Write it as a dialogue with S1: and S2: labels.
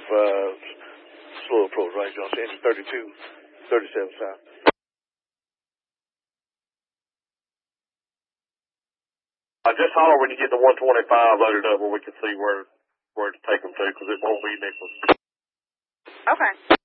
S1: slow approach, right, Johnson? Engine 32, 37 south.
S2: Just holler when you get the 125 loaded up where we can see where to take them to, because it won't be Nicholas.
S3: Okay.